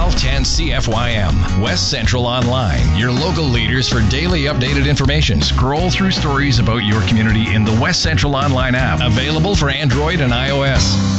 1210 CFYM. West Central Online, your local leaders for daily updated information. Scroll through stories about your community in the West Central Online app, available for Android and iOS.